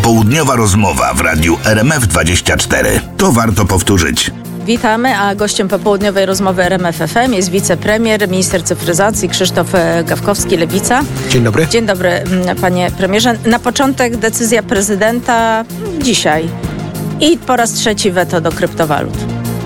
Popołudniowa rozmowa w radiu RMF24. To warto powtórzyć. Witamy, a gościem popołudniowej rozmowy RMF FM jest wicepremier, minister cyfryzacji Krzysztof Gawkowski, Lewica. Dzień dobry. Dzień dobry, panie premierze. Na początek decyzja prezydenta dzisiaj i po raz trzeci weto do kryptowalut.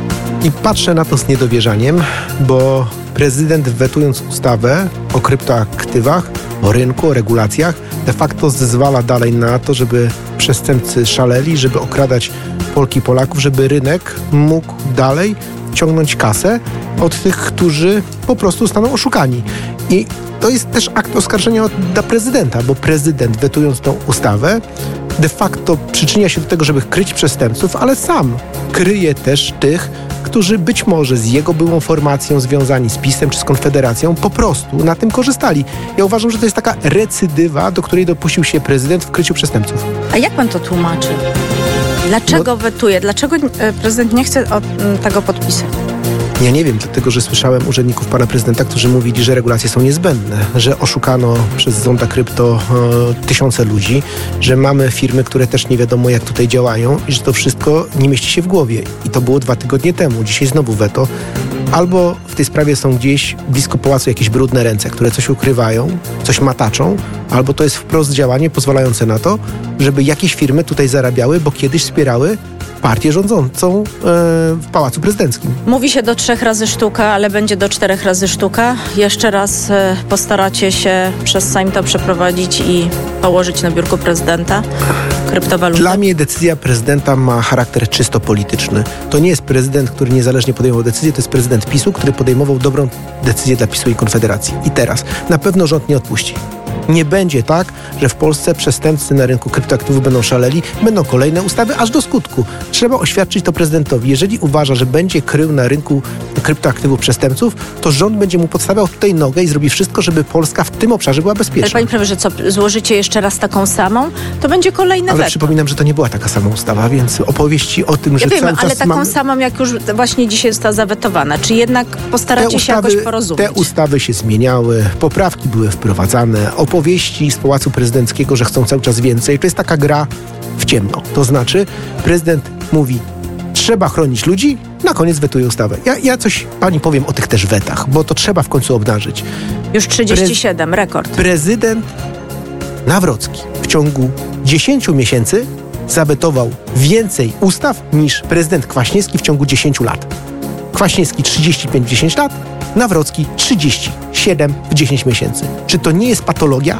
I patrzę na to z niedowierzaniem, bo prezydent, wetując ustawę o kryptoaktywach, o rynku, o regulacjach, de facto zezwala dalej na to, żeby przestępcy szaleli, żeby okradać Polki i Polaków, żeby rynek mógł dalej ciągnąć kasę od tych, którzy po prostu zostaną oszukani. I to jest też akt oskarżenia dla prezydenta, bo prezydent, wetując tą ustawę, de facto przyczynia się do tego, żeby kryć przestępców, ale sam kryje też tych, którzy być może z jego byłą formacją związani z PiS-em czy z Konfederacją po prostu na tym korzystali. Ja uważam, że to jest taka recydywa, do której dopuścił się prezydent w kryciu przestępców. A jak pan to tłumaczy? Dlaczego wetuje? Dlaczego prezydent nie chce tego podpisać? Ja nie wiem, dlatego że słyszałem urzędników pana prezydenta, którzy mówili, że regulacje są niezbędne, że oszukano przez Zonda Krypto tysiące ludzi, że mamy firmy, które też nie wiadomo jak tutaj działają i że to wszystko nie mieści się w głowie. I to było 2 tygodnie temu. Dzisiaj znowu weto. Albo w tej sprawie są gdzieś blisko pałacu jakieś brudne ręce, które coś ukrywają, coś mataczą, albo to jest wprost działanie pozwalające na to, żeby jakieś firmy tutaj zarabiały, bo kiedyś wspierały partię rządzącą w Pałacu Prezydenckim. Mówi się do 3 razy sztuka, ale będzie do 4 razy sztuka. Jeszcze raz postaracie się przez Sejm to przeprowadzić i położyć na biurku prezydenta kryptowaluty? Dla mnie decyzja prezydenta ma charakter czysto polityczny. To nie jest prezydent, który niezależnie podejmował decyzję, to jest prezydent PiS-u, który podejmował dobrą decyzję dla PiS-u i Konfederacji. I teraz na pewno rząd nie odpuści. Nie będzie tak, że w Polsce przestępcy na rynku kryptoaktywów będą szaleli, będą kolejne ustawy aż do skutku. Trzeba oświadczyć to prezydentowi. Jeżeli uważa, że będzie krył na rynku kryptoaktywów przestępców, to rząd będzie mu podstawiał tutaj nogę i zrobi wszystko, żeby Polska w tym obszarze była bezpieczna. Ale panie premierze, co, złożycie jeszcze raz taką samą? To będzie kolejne weto. Przypominam, że to nie była taka sama ustawa, więc opowieści o tym, że ja wiem, cały czas ale taką samą, jak już właśnie dzisiaj została zawetowana. Czy jednak postaracie się jakoś porozumieć? Te ustawy się zmieniały, poprawki były wprowadzane, opowieści z Pałacu Prezydenckiego, że chcą cały czas więcej. To jest taka gra w ciemno. To znaczy prezydent mówi, trzeba chronić ludzi, na koniec wetuje ustawę. Ja coś pani powiem o tych też wetach, bo to trzeba w końcu obnażyć. Już 37, rekord. Prezydent Nawrocki w ciągu 10 miesięcy zawetował więcej ustaw niż prezydent Kwaśniewski w ciągu 10 lat. Kwaśniewski 35 w 10 lat, Nawrocki 37 w 10 miesięcy. Czy to nie jest patologia?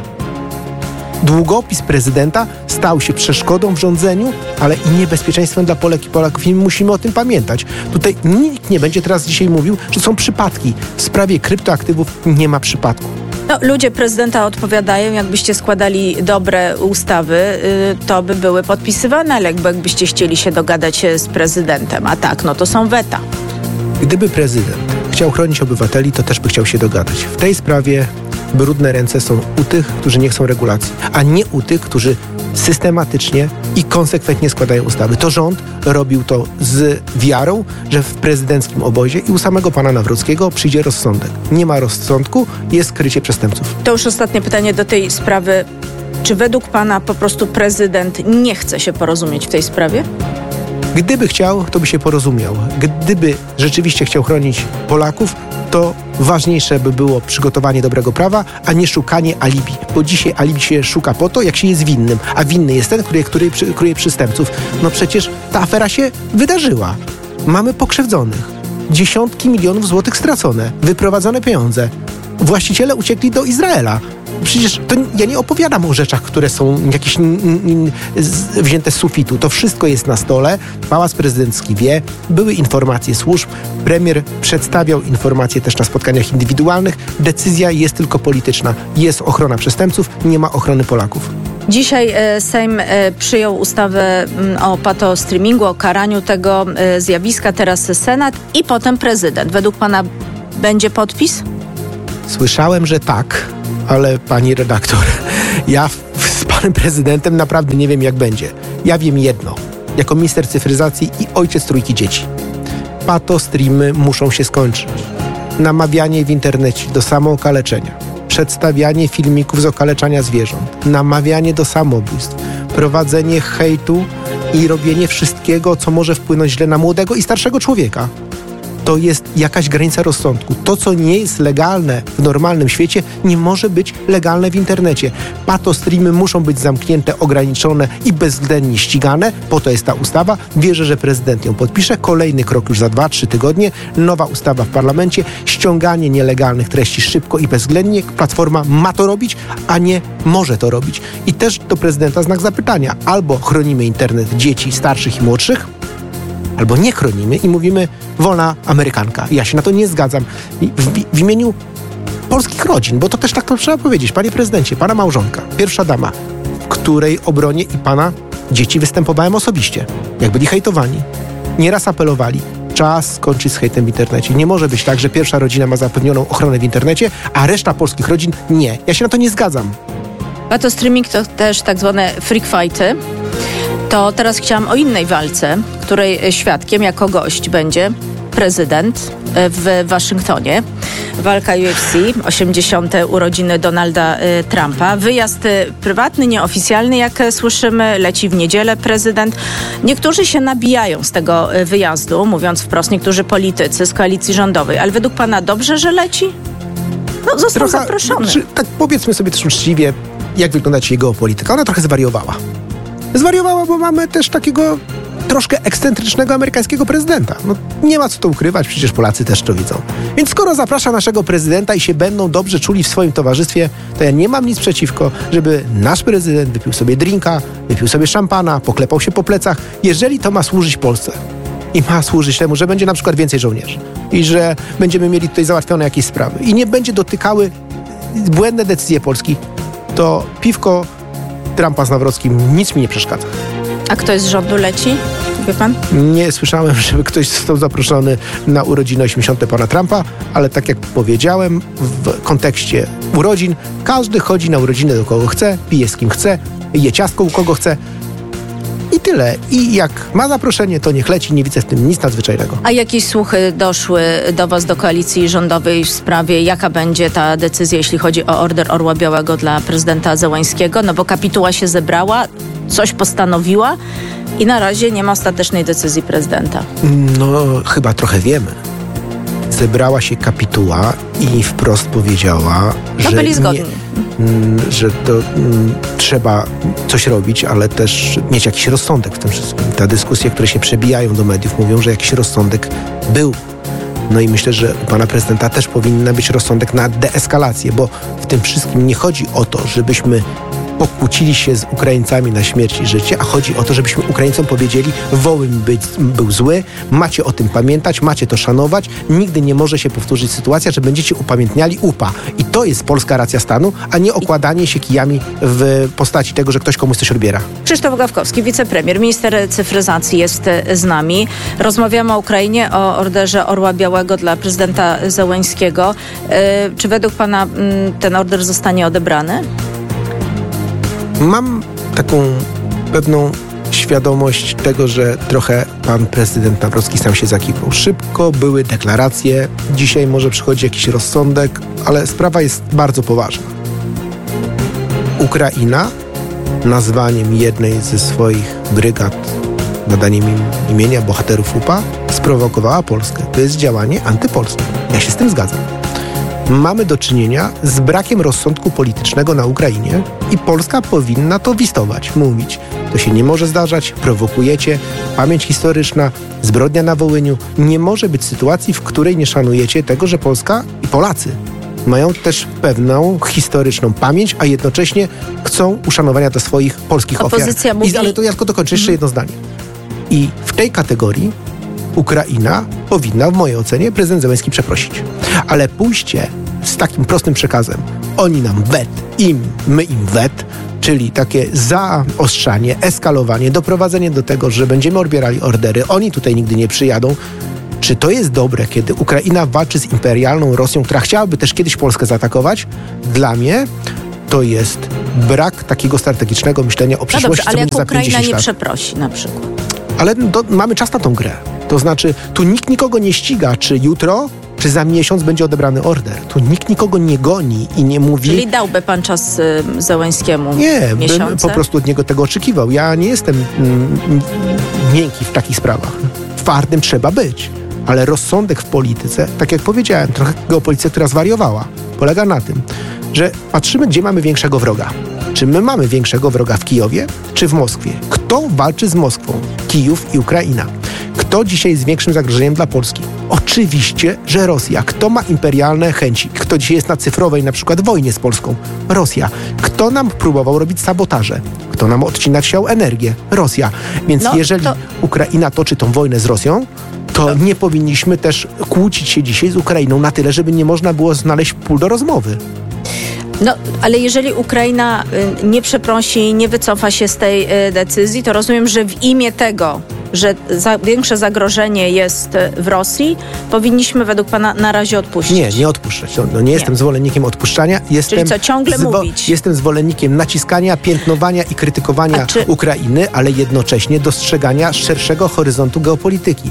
Długopis prezydenta stał się przeszkodą w rządzeniu, ale i niebezpieczeństwem dla Polek i Polaków i musimy o tym pamiętać. Tutaj nikt nie będzie teraz dzisiaj mówił, że są przypadki. W sprawie kryptoaktywów nie ma przypadku. No, ludzie prezydenta odpowiadają, jakbyście składali dobre ustawy, to by były podpisywane, ale jakbyście chcieli się dogadać z prezydentem. A tak, no to są weta. Gdyby prezydent chciał chronić obywateli, to też by chciał się dogadać. W tej sprawie brudne ręce są u tych, którzy nie chcą regulacji, a nie u tych, którzy systematycznie i konsekwentnie składają ustawy. To rząd robił to z wiarą, że w prezydenckim obozie i u samego pana Nawrockiego przyjdzie rozsądek. Nie ma rozsądku, jest krycie przestępców. To już ostatnie pytanie do tej sprawy. Czy według pana po prostu prezydent nie chce się porozumieć w tej sprawie? Gdyby chciał, to by się porozumiał. Gdyby rzeczywiście chciał chronić Polaków, to ważniejsze by było przygotowanie dobrego prawa, a nie szukanie alibi. Bo dzisiaj alibi się szuka po to, jak się jest winnym. A winny jest ten, który kryje przestępców. No przecież ta afera się wydarzyła. Mamy pokrzywdzonych. Dziesiątki milionów złotych stracone. Wyprowadzone pieniądze. Właściciele uciekli do Izraela. Przecież to ja nie opowiadam o rzeczach, które są jakieś wzięte z sufitu. To wszystko jest na stole. Pałac Prezydencki wie. Były informacje służb. Premier przedstawiał informacje też na spotkaniach indywidualnych. Decyzja jest tylko polityczna. Jest ochrona przestępców, nie ma ochrony Polaków. Dzisiaj Sejm przyjął ustawę o patostreamingu, o karaniu tego zjawiska. Teraz Senat i potem prezydent. Według pana będzie podpis? Słyszałem, że tak, ale pani redaktor, ja z panem prezydentem naprawdę nie wiem, jak będzie. Ja wiem jedno. Jako minister cyfryzacji i ojciec 3 dzieci. Patostreamy muszą się skończyć. Namawianie w internecie do samookaleczenia. Przedstawianie filmików z okaleczania zwierząt. Namawianie do samobójstw. prowadzenie hejtu i robienie wszystkiego, co może wpłynąć źle na młodego i starszego człowieka. To jest jakaś granica rozsądku. To, co nie jest legalne w normalnym świecie, nie może być legalne w internecie. Patostreamy muszą być zamknięte, ograniczone i bezwzględnie ścigane. Po to jest ta ustawa. Wierzę, że prezydent ją podpisze. Kolejny krok już za 2-3 tygodnie. Nowa ustawa w parlamencie. Ściąganie nielegalnych treści szybko i bezwzględnie. Platforma ma to robić, a nie może to robić. I też do prezydenta znak zapytania. Albo chronimy internet dzieci starszych i młodszych, albo nie chronimy i mówimy wolna Amerykanka. Ja się na to nie zgadzam. W imieniu polskich rodzin, bo to też tak to trzeba powiedzieć. Panie prezydencie, pana małżonka, pierwsza dama, w której obronie i pana dzieci występowałem osobiście. Jak byli hejtowani. Nieraz apelowali. Czas skończyć z hejtem w internecie. Nie może być tak, że pierwsza rodzina ma zapewnioną ochronę w internecie, a reszta polskich rodzin nie. Ja się na to nie zgadzam. Patostreaming to też tak zwane freak fighty. To teraz chciałam o innej walce, której świadkiem jako gość będzie prezydent w Waszyngtonie. Walka UFC, 80. urodziny Donalda Trumpa. Wyjazd prywatny, nieoficjalny, jak słyszymy, leci w niedzielę prezydent. Niektórzy się nabijają z tego wyjazdu, mówiąc wprost, niektórzy politycy z koalicji rządowej. Ale według pana dobrze, że leci? No, został zaproszony. Tak powiedzmy sobie też uczciwie, jak wygląda dzisiaj geopolityka. Ona trochę zwariowała. Zwariowała, bo mamy też takiego troszkę ekscentrycznego amerykańskiego prezydenta. No, nie ma co to ukrywać, przecież Polacy też to widzą. Więc skoro zaprasza naszego prezydenta i się będą dobrze czuli w swoim towarzystwie, to ja nie mam nic przeciwko, żeby nasz prezydent wypił sobie drinka, wypił sobie szampana, poklepał się po plecach, jeżeli to ma służyć Polsce. I ma służyć temu, że będzie na przykład więcej żołnierzy i że będziemy mieli tutaj załatwione jakieś sprawy i nie będzie dotykały błędne decyzje Polski, to piwko Trumpa z Nawrockim nic mi nie przeszkadza. A ktoś z rządu leci? Wie pan? Nie słyszałem, żeby ktoś został zaproszony na urodziny 80. pana Trumpa, ale tak jak powiedziałem, w kontekście urodzin, każdy chodzi na urodziny do kogo chce, pije z kim chce, je ciastko u kogo chce. I tyle. I jak ma zaproszenie, to niech leci, nie widzę w tym nic nadzwyczajnego. A jakieś słuchy doszły do was, do koalicji rządowej w sprawie, jaka będzie ta decyzja, jeśli chodzi o order Orła Białego dla prezydenta Zełańskiego? No bo kapituła się zebrała, coś postanowiła i na razie nie ma ostatecznej decyzji prezydenta. No, chyba trochę wiemy. Zebrała się kapituła i wprost powiedziała, że byli zgodni. Że to trzeba coś robić, ale też mieć jakiś rozsądek w tym wszystkim. Te dyskusje, które się przebijają do mediów, mówią, że jakiś rozsądek był. No i myślę, że u pana prezydenta też powinien być rozsądek na deeskalację, bo w tym wszystkim nie chodzi o to, żebyśmy pokłócili się z Ukraińcami na śmierć i życie, a chodzi o to, żebyśmy Ukraińcom powiedzieli, Wołyń był zły, macie o tym pamiętać, macie to szanować, nigdy nie może się powtórzyć sytuacja, że będziecie upamiętniali UPA. I to jest polska racja stanu, a nie okładanie się kijami w postaci tego, że ktoś komuś coś odbiera. Krzysztof Gawkowski, wicepremier, minister cyfryzacji jest z nami. Rozmawiamy o Ukrainie, o orderze Orła Białego dla prezydenta Zełańskiego. Czy według pana ten order zostanie odebrany? Mam taką pewną świadomość tego, że trochę pan prezydent Nawrocki sam się zakipnął. Szybko były deklaracje, dzisiaj może przychodzi jakiś rozsądek, ale sprawa jest bardzo poważna. Ukraina nazwaniem jednej ze swoich brygad, nadaniem im imienia bohaterów UPA, sprowokowała Polskę. To jest działanie antypolskie. Ja się z tym zgadzam. Mamy do czynienia z brakiem rozsądku politycznego na Ukrainie i Polska powinna to wistować, mówić. To się nie może zdarzać, prowokujecie, pamięć historyczna, zbrodnia na Wołyniu. Nie może być sytuacji, w której nie szanujecie tego, że Polska i Polacy mają też pewną historyczną pamięć, a jednocześnie chcą uszanowania dla swoich polskich ofiar. Mówi... Ale to ja tylko dokończę jeszcze jedno zdanie. I w tej kategorii Ukraina powinna, w mojej ocenie, prezydent Zełański przeprosić. Ale pójście z takim prostym przekazem, oni nam wet, my im wet, czyli takie zaostrzanie, eskalowanie, doprowadzenie do tego, że będziemy odbierali ordery, oni tutaj nigdy nie przyjadą. Czy to jest dobre, kiedy Ukraina walczy z imperialną Rosją, która chciałaby też kiedyś Polskę zaatakować? Dla mnie to jest brak takiego strategicznego myślenia o przyszłości. No dobrze, ale jak Ukraina nie przeprosi na przykład? Ale mamy czas na tą grę. To znaczy, tu nikt nikogo nie ściga, czy jutro, czy za miesiąc będzie odebrany order. Tu nikt nikogo nie goni i nie mówi... Czyli dałby pan czas Zełenskiemu? Nie, miesiące? bym po prostu od niego tego oczekiwał. Ja nie jestem miękki w takich sprawach. Twardym trzeba być. Ale rozsądek w polityce, tak jak powiedziałem, trochę geopolityce, która zwariowała, polega na tym, że patrzymy, gdzie mamy większego wroga. Czy my mamy większego wroga w Kijowie, czy w Moskwie? Kto walczy z Moskwą? Kijów i Ukraina. Kto dzisiaj jest większym zagrożeniem dla Polski? Oczywiście, że Rosja. Kto ma imperialne chęci? Kto dzisiaj jest na cyfrowej, na przykład wojnie z Polską? Rosja. Kto nam próbował robić sabotaże? Kto nam odcinać chciał energię? Rosja. Więc jeżeli Ukraina toczy tą wojnę z Rosją, to nie powinniśmy też kłócić się dzisiaj z Ukrainą na tyle, żeby nie można było znaleźć pól do rozmowy. No, ale jeżeli Ukraina nie przeprosi, nie wycofa się z tej decyzji, to rozumiem, że w imię tego, że większe zagrożenie jest w Rosji, powinniśmy według pana na razie odpuścić. Nie odpuszczać. Nie jestem zwolennikiem odpuszczania. Czyli co, ciągle mówić? Jestem zwolennikiem naciskania, piętnowania i krytykowania Ukrainy, ale jednocześnie dostrzegania szerszego horyzontu geopolityki.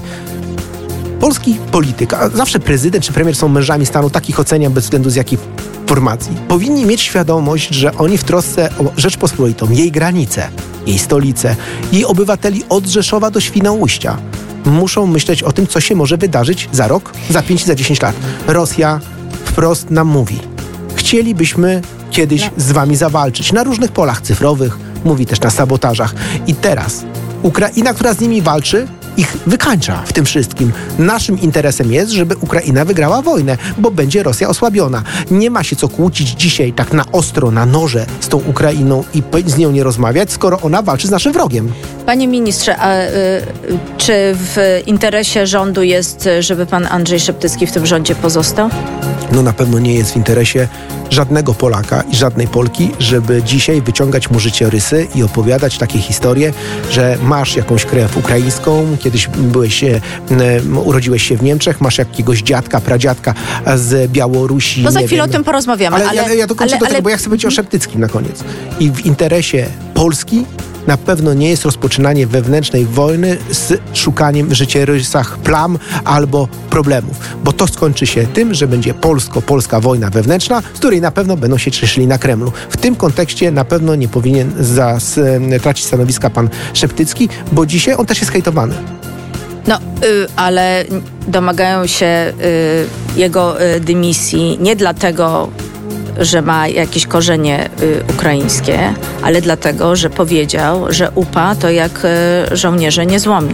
Polski polityk, a zawsze prezydent czy premier są mężami stanu, takich oceniam bez względu z jakiej formacji, powinni mieć świadomość, że oni w trosce o Rzeczpospolitą, jej granice, jej stolicę, jej obywateli od Rzeszowa do Świnoujścia muszą myśleć o tym, co się może wydarzyć za rok, za 5, za 10 lat. Rosja wprost nam mówi, chcielibyśmy kiedyś z wami zawalczyć na różnych polach cyfrowych, mówi też na sabotażach. I teraz Ukraina, która z nimi walczy, ich wykańcza w tym wszystkim. Naszym interesem jest, żeby Ukraina wygrała wojnę, bo będzie Rosja osłabiona. Nie ma się co kłócić dzisiaj tak na ostro, na noże z tą Ukrainą i z nią nie rozmawiać, skoro ona walczy z naszym wrogiem. Panie ministrze, a czy w interesie rządu jest, żeby pan Andrzej Szeptycki w tym rządzie pozostał? No na pewno nie jest w interesie żadnego Polaka i żadnej Polki, żeby dzisiaj wyciągać mu życiorysy i opowiadać takie historie, że masz jakąś krew ukraińską, kiedyś urodziłeś się w Niemczech, masz jakiegoś dziadka, pradziadka z Białorusi. No za chwilę o tym porozmawiamy. Ale ja dokończę do tego, bo ja chcę powiedzieć o Szeptyckim na koniec. I w interesie Polski na pewno nie jest rozpoczynanie wewnętrznej wojny z szukaniem w życiorysach plam albo problemów, bo to skończy się tym, że będzie polska wojna wewnętrzna, z której na pewno będą się cieszyli na Kremlu. W tym kontekście na pewno nie powinien tracić stanowiska pan Szeptycki, bo dzisiaj on też jest hejtowany. No, ale domagają się jego dymisji nie dlatego, że ma jakieś korzenie ukraińskie, ale dlatego, że powiedział, że UPA to jak żołnierze niezłomni.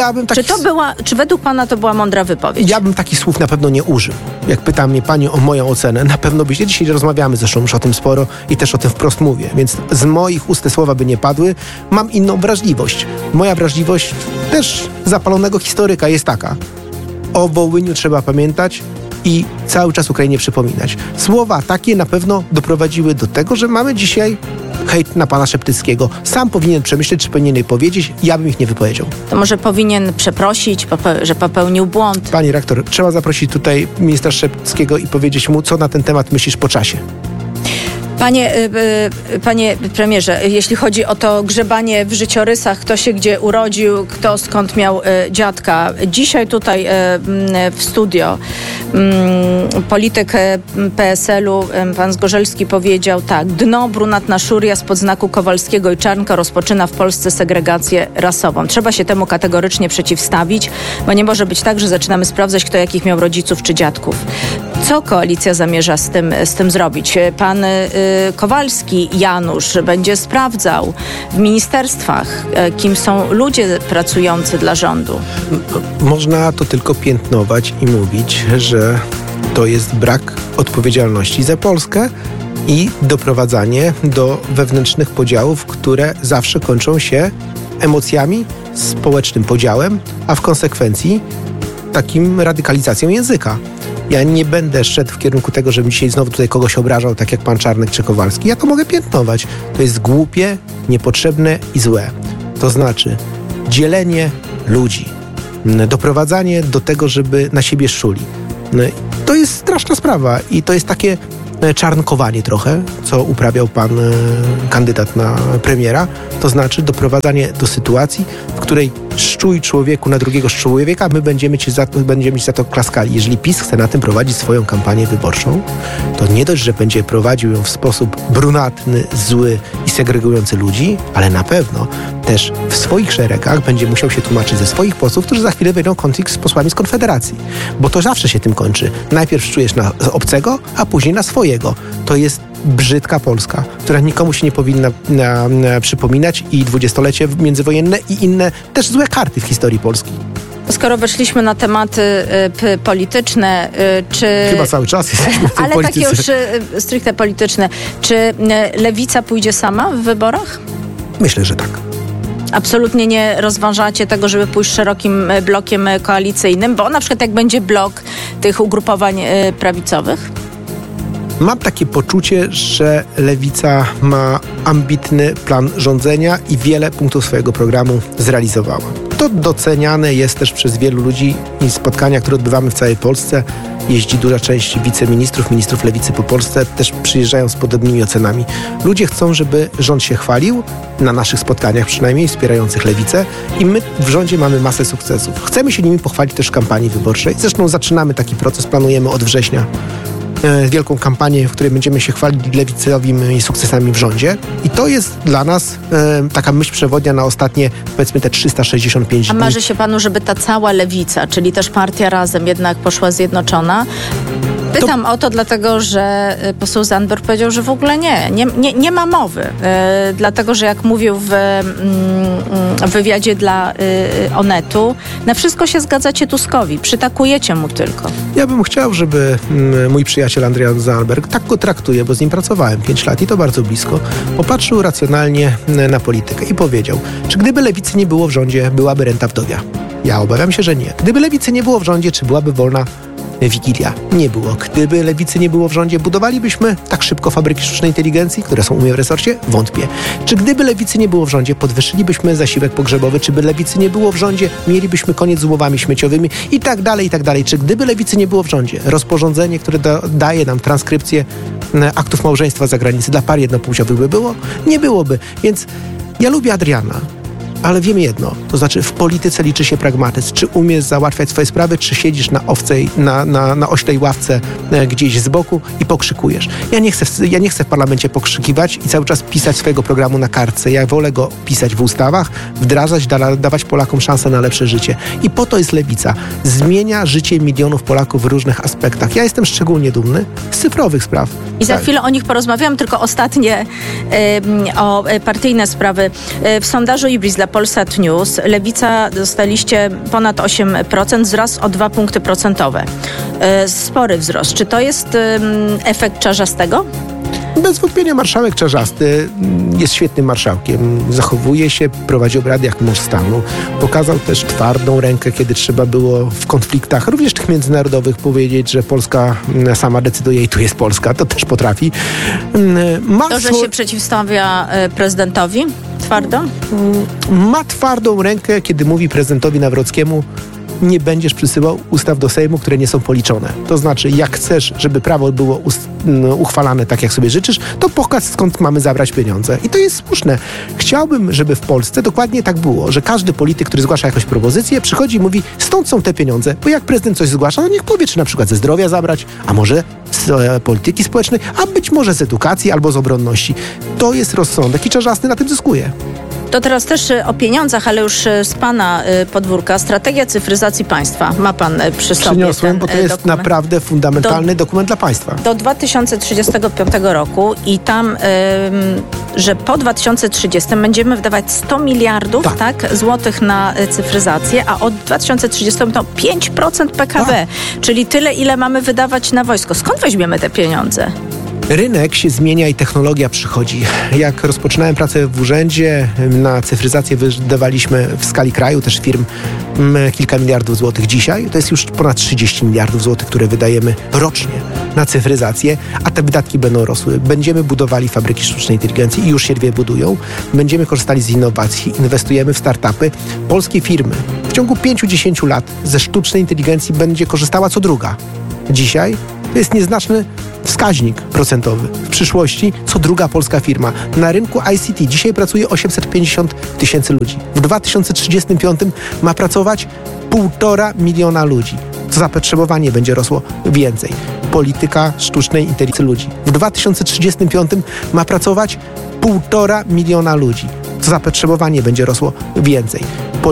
Czy według pana to była mądra wypowiedź? Ja bym takich słów na pewno nie użył. Jak pyta mnie pani o moją ocenę, na pewno byście dzisiaj rozmawiamy zresztą już o tym sporo i też o tym wprost mówię, więc z moich ust te słowa by nie padły. Mam inną wrażliwość. Moja wrażliwość też zapalonego historyka jest taka. O Wołyniu trzeba pamiętać i cały czas Ukrainie przypominać. Słowa takie na pewno doprowadziły do tego, że mamy dzisiaj hejt na pana Szeptyckiego. Sam powinien przemyśleć, czy powinien jej powiedzieć. Ja bym ich nie wypowiedział. To może powinien przeprosić, że popełnił błąd. Pani rektor, trzeba zaprosić tutaj ministra Szeptyckiego i powiedzieć mu, co na ten temat myślisz po czasie. Panie premierze, jeśli chodzi o to grzebanie w życiorysach, kto się gdzie urodził, kto skąd miał dziadka. Dzisiaj tutaj w studio polityk PSL-u, pan Zgorzelski powiedział tak: dno brunatna szuria spod znaku Kowalskiego i Czarnka rozpoczyna w Polsce segregację rasową. Trzeba się temu kategorycznie przeciwstawić, bo nie może być tak, że zaczynamy sprawdzać, kto jakich miał rodziców czy dziadków. Co koalicja zamierza z tym zrobić? Pan Kowalski Janusz będzie sprawdzał w ministerstwach, kim są ludzie pracujący dla rządu. Można to tylko piętnować i mówić, że to jest brak odpowiedzialności za Polskę i doprowadzanie do wewnętrznych podziałów, które zawsze kończą się emocjami, społecznym podziałem, a w konsekwencji takim radykalizacją języka. Ja nie będę szedł w kierunku tego, żebym dzisiaj znowu tutaj kogoś obrażał, tak jak pan Czarnek czy Kowalski. Ja to mogę piętnować. To jest głupie, niepotrzebne i złe. To znaczy dzielenie ludzi, doprowadzanie do tego, żeby na siebie szuli. To jest straszna sprawa i to jest takie czarnkowanie trochę, co uprawiał pan kandydat na premiera. To znaczy doprowadzanie do sytuacji, w której szczuj człowieku na drugiego człowieka, my będziemy ci za to klaskali. Jeżeli PiS chce na tym prowadzić swoją kampanię wyborczą, to nie dość, że będzie prowadził ją w sposób brunatny, zły i segregujący ludzi, ale na pewno też w swoich szeregach będzie musiał się tłumaczyć ze swoich posłów, którzy za chwilę wejdą w konflikt z posłami z Konfederacji. Bo to zawsze się tym kończy. Najpierw czujesz na obcego, a później na swojego. To jest brzydka Polska, która nikomu się nie powinna przypominać i dwudziestolecie międzywojenne i inne też złe karty w historii Polski. Skoro weszliśmy na tematy polityczne, czy... Chyba cały czas jesteśmy w tej ale polityce. takie już stricte polityczne. Czy Lewica pójdzie sama w wyborach? Myślę, że tak. Absolutnie nie rozważacie tego, żeby pójść szerokim blokiem koalicyjnym, bo na przykład jak będzie blok tych ugrupowań prawicowych? Mam takie poczucie, że Lewica ma ambitny plan rządzenia i wiele punktów swojego programu zrealizowała. To doceniane jest też przez wielu ludzi i spotkania, które odbywamy w całej Polsce. Jeździ duża część wiceministrów, ministrów Lewicy po Polsce, też przyjeżdżają z podobnymi ocenami. Ludzie chcą, żeby rząd się chwalił, na naszych spotkaniach przynajmniej, wspierających Lewicę, i my w rządzie mamy masę sukcesów. Chcemy się nimi pochwalić też w kampanii wyborczej. Zresztą zaczynamy taki proces, planujemy od września wielką kampanię, w której będziemy się chwalić lewicowymi sukcesami w rządzie. I to jest dla nas taka myśl przewodnia na ostatnie, powiedzmy, te 365 dni. A marzy się panu, żeby ta cała Lewica, czyli też partia Razem, jednak poszła zjednoczona? Pytam o to dlatego, że poseł Zandberg powiedział, że w ogóle nie ma mowy. Dlatego, że jak mówił w wywiadzie dla Onetu, na wszystko się zgadzacie Tuskowi, przytakujecie mu tylko. Ja bym chciał, żeby mój przyjaciel Adrian Zandberg, tak go traktuje, bo z nim pracowałem 5 lat i to bardzo blisko, popatrzył racjonalnie na politykę i powiedział, czy gdyby Lewicy nie było w rządzie, byłaby renta wdowia? Ja obawiam się, że nie. Gdyby Lewicy nie było w rządzie, czy byłaby wolna Wigilia? Nie było. Gdyby Lewicy nie było w rządzie, budowalibyśmy tak szybko fabryki sztucznej inteligencji, które są u mnie w resorcie? Wątpię. Czy gdyby Lewicy nie było w rządzie, podwyższylibyśmy zasiłek pogrzebowy? Czy by Lewicy nie było w rządzie, mielibyśmy koniec z łowami śmieciowymi? I tak dalej, i tak dalej. Czy gdyby Lewicy nie było w rządzie, rozporządzenie, które daje nam transkrypcję aktów małżeństwa za granicę dla par jednopłciowych by było? Nie byłoby. Więc ja lubię Adriana. Ale wiem jedno, to znaczy w polityce liczy się pragmatyzm. Czy umiesz załatwiać swoje sprawy, czy siedzisz na oślej ławce gdzieś z boku i pokrzykujesz. Ja nie chcę w parlamencie pokrzykiwać i cały czas pisać swojego programu na kartce. Ja wolę go pisać w ustawach, wdrażać, dawać Polakom szansę na lepsze życie. I po to jest Lewica. Zmienia życie milionów Polaków w różnych aspektach. Ja jestem szczególnie dumny z cyfrowych spraw. I za chwilę o nich porozmawiam, tylko ostatnie o partyjne sprawy. W sondażu Ibris dla Polsat News Lewica dostaliście ponad 8%, wzrost o 2 punkty procentowe. Spory wzrost. Czy to jest efekt Czarzastego? Bez wątpienia marszałek Czarzasty jest świetnym marszałkiem. Zachowuje się, prowadzi obrady jak mąż stanu. Pokazał też twardą rękę, kiedy trzeba było w konfliktach, również tych międzynarodowych, powiedzieć, że Polska sama decyduje i tu jest Polska. To też potrafi. To, że się przeciwstawia prezydentowi twardo? Ma twardą rękę, kiedy mówi prezydentowi Nawrockiemu: nie będziesz przysyłał ustaw do Sejmu, które nie są policzone. To znaczy, jak chcesz, żeby prawo było uchwalane tak, jak sobie życzysz, to pokaż, skąd mamy zabrać pieniądze. I to jest słuszne. Chciałbym, żeby w Polsce dokładnie tak było, że każdy polityk, który zgłasza jakąś propozycję, przychodzi i mówi: stąd są te pieniądze, bo jak prezydent coś zgłasza, to niech powie, czy na przykład ze zdrowia zabrać, a może z polityki społecznej, a być może z edukacji albo z obronności. To jest rozsądek i Czarzasty na tym zyskuje. To teraz też o pieniądzach, ale już z pana podwórka. Strategia cyfryzacji państwa. Ma pan przy sobie Przyniosłem, bo to jest dokument. naprawdę fundamentalny dokument dla państwa. Do 2035 roku i tam, że po 2030 będziemy wydawać 100 miliardów złotych na cyfryzację, a od 2030 to 5% PKB, czyli tyle, ile mamy wydawać na wojsko. Skąd weźmiemy te pieniądze? Rynek się zmienia i technologia przychodzi. Jak rozpoczynałem pracę w urzędzie, na cyfryzację wydawaliśmy w skali kraju, też firm, kilka miliardów złotych. Dzisiaj to jest już ponad 30 miliardów złotych, które wydajemy rocznie na cyfryzację, a te wydatki będą rosły. Będziemy budowali fabryki sztucznej inteligencji i już się dwie budują. Będziemy korzystali z innowacji, inwestujemy w startupy. Polskie firmy w ciągu 5-10 lat ze sztucznej inteligencji będzie korzystała co druga. Dzisiaj to jest nieznaczny wskaźnik procentowy. W przyszłości co druga polska firma. Na rynku ICT dzisiaj pracuje 850 000 ludzi. W 2035 ma pracować 1,5 miliona ludzi. Zapotrzebowanie będzie rosło więcej. Polityka sztucznej inteligencji ludzi. W 2035 ma pracować 1,5 miliona ludzi. Zapotrzebowanie będzie rosło więcej.